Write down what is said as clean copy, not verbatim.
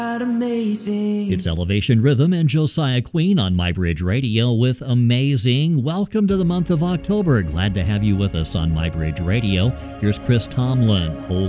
Amazing. It's Elevation Rhythm and Josiah Queen on MyBridge Radio with Amazing. Welcome to the month of October. Glad to have you with us on MyBridge Radio. Here's Chris Tomlin, Holy